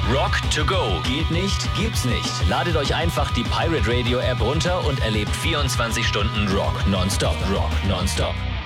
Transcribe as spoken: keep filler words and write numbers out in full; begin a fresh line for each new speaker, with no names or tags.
Rock to go. Geht nicht? Gibt's nicht. Ladet euch einfach die Pirate Radio App runter und erlebt vierundzwanzig Stunden Rock nonstop. Rock nonstop.